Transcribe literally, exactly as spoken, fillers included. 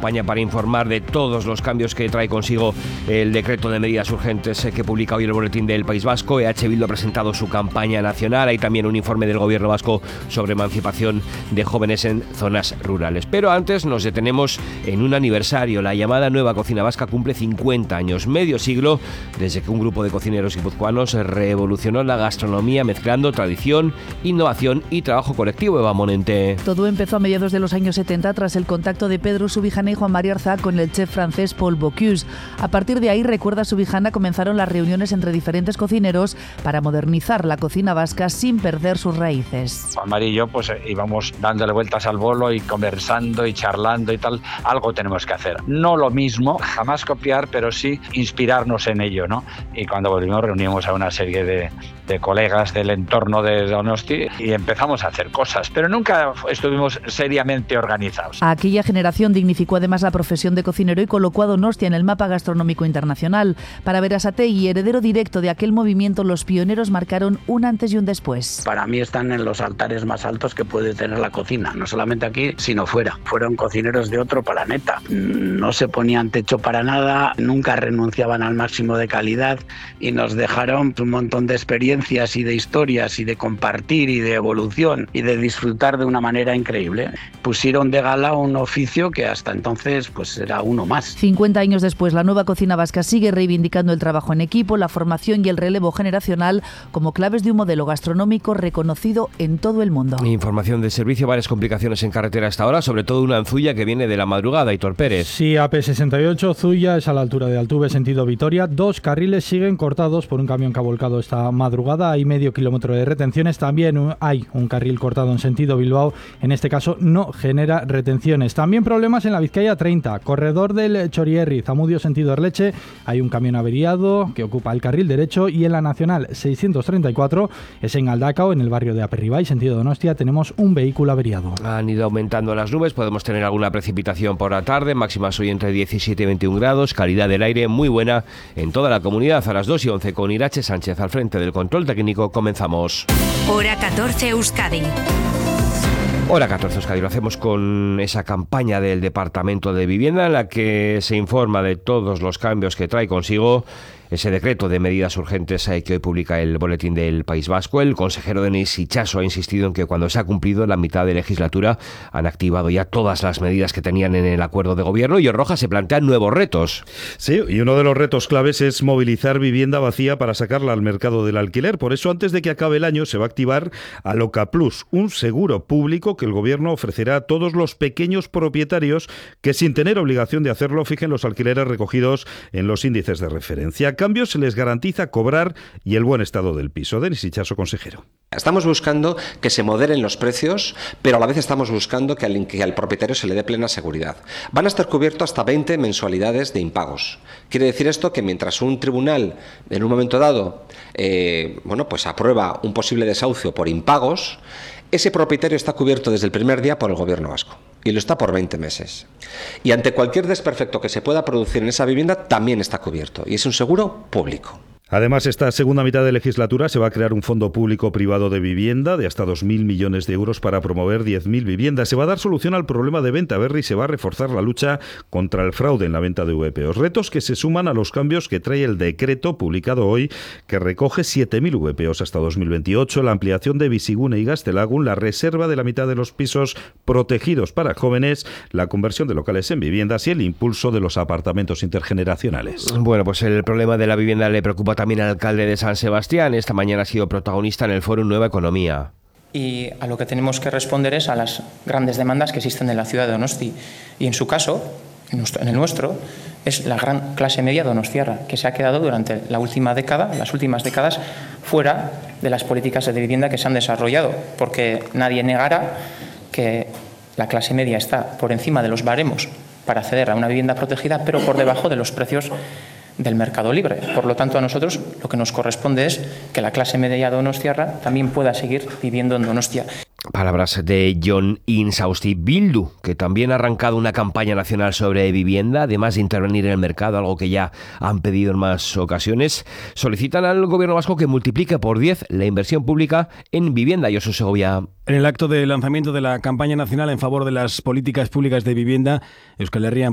campaña para informar de todos los cambios que trae consigo el decreto de medidas urgentes que publica hoy el Boletín del País Vasco. E H Bildu ha presentado su campaña nacional. Hay también un informe del Gobierno vasco sobre emancipación de jóvenes en zonas rurales. Pero antes nos detenemos en un aniversario. La llamada Nueva Cocina Vasca cumple cincuenta años, medio siglo desde que un grupo de cocineros guipuzcoanos revolucionó la gastronomía mezclando tradición, innovación y trabajo colectivo. Eva Monente. Todo empezó a mediados de los años setenta tras el contacto de Pedro Subijana y Juan María Arzá con el chef francés Paul Bocuse. A partir de ahí, recuerda Subijana, comenzaron las reuniones entre diferentes cocineros para modernizar la cocina vasca sin perder sus raíces. Juan María y yo pues íbamos dándole vueltas al bolo y conversando y charlando y tal. Algo tenemos que hacer. No lo mismo, jamás copiar, pero sí inspirarnos en ello, ¿no? Y cuando volvimos reunimos a una serie de, de colegas del entorno de Donosti y empezamos a hacer cosas, pero nunca estuvimos seriamente organizados. Aquella generación dignificó además la profesión de cocinero y colocó a Donostia en el mapa gastronómico internacional. Para Berasategui, heredero directo de aquel movimiento, los pioneros marcaron un antes y un después. Para mí están en los altares más altos que puede tener la cocina, no solamente aquí, sino fuera. Fueron cocineros de otro planeta. No se ponían techo para nada, nunca renunciaban al máximo de calidad y nos dejaron un montón de experiencias y de historias y de compartir y de evolución y de disfrutar de una manera increíble. Pusieron de gala un oficio que hasta entonces pues era uno más. cincuenta años después, la Nueva Cocina Vasca sigue reivindicando el trabajo en equipo, la formación y el relevo generacional como claves de un modelo gastronómico reconocido en todo el mundo. Información de servicio, varias complicaciones en carretera hasta ahora, sobre todo una en Zuya que viene de la madrugada. Hitor Pérez. Sí, A P sesenta y ocho, Zuya, es a la altura de Altuve, sentido Vitoria. Dos carriles siguen cortados por un camión que ha volcado esta madrugada. Hay medio kilómetro de retenciones. También hay un carril cortado en sentido Bilbao. En este caso no genera retenciones. También problemas en la Vizcaya treinta, corredor del Chorierri, Zamudio, sentido Erleche. Hay un camión averiado que ocupa el carril derecho. Y en la Nacional seiscientos treinta y cuatro, es en Aldacao, en el barrio de Aperribay, sentido Donostia, tenemos un vehículo averiado. Han ido aumentando las nubes. Podemos tener alguna precipitación por la tarde. Máximas hoy entre diecisiete y veintiún grados. Calidad del aire muy buena en toda la comunidad. A las dos y once con Irache Sánchez al frente del control técnico. Comenzamos. Hora catorce Euskadi. Hora catorce Euskadi, lo hacemos con esa campaña del Departamento de Vivienda en la que se informa de todos los cambios que trae consigo ese decreto de medidas urgentes que hoy publica el Boletín del País Vasco. El consejero Denis Itxaso ha insistido en que cuando se ha cumplido la mitad de legislatura han activado ya todas las medidas que tenían en el acuerdo de gobierno y en Roja se plantean nuevos retos. Sí, y uno de los retos claves es movilizar vivienda vacía para sacarla al mercado del alquiler. Por eso, antes de que acabe el año, se va a activar Aloca Plus, un seguro público que el gobierno ofrecerá a todos los pequeños propietarios que, sin tener obligación de hacerlo, fijen los alquileres recogidos en los índices de referencia. A cambio, se les garantiza cobrar y el buen estado del piso. Denis Itxaso, consejero. Estamos buscando que se moderen los precios, pero a la vez estamos buscando que al, que al propietario se le dé plena seguridad. Van a estar cubiertos hasta veinte mensualidades de impagos. Quiere decir esto que mientras un tribunal, en un momento dado, eh, bueno, pues aprueba un posible desahucio por impagos, ese propietario está cubierto desde el primer día por el gobierno vasco. Y lo está por veinte meses. Y ante cualquier desperfecto que se pueda producir en esa vivienda, también está cubierto. Y es un seguro público. Además, esta segunda mitad de legislatura se va a crear un fondo público privado de vivienda de hasta dos mil millones de euros para promover diez mil viviendas. Se va a dar solución al problema de venta berri y se va a reforzar la lucha contra el fraude en la venta de V P Os. Retos que se suman a los cambios que trae el decreto publicado hoy, que recoge siete mil V P Os hasta dos mil veintiocho, la ampliación de Bizigune y Gaztelagun, la reserva de la mitad de los pisos protegidos para jóvenes, la conversión de locales en viviendas y el impulso de los apartamentos intergeneracionales. Bueno, pues el problema de la vivienda le preocupa también al alcalde de San Sebastián. Esta mañana ha sido protagonista en el Foro Nueva Economía. Y a lo que tenemos que responder es a las grandes demandas que existen en la ciudad de Donosti. Y en su caso, en el nuestro, es la gran clase media donostiarra, que se ha quedado durante la última década, las últimas décadas, fuera de las políticas de vivienda que se han desarrollado, porque nadie negará que la clase media está por encima de los baremos para acceder a una vivienda protegida, pero por debajo de los precios del mercado libre. Por lo tanto, a nosotros lo que nos corresponde es que la clase media donostiarra también pueda seguir viviendo en Donostia. Palabras de Jon Insausti. Bildu, que también ha arrancado una campaña nacional sobre vivienda, además de intervenir en el mercado, algo que ya han pedido en más ocasiones, solicitan al gobierno vasco que multiplique por diez la inversión pública en vivienda. Josu Segovia. En el acto de lanzamiento de la campaña nacional en favor de las políticas públicas de vivienda, Euskal Herria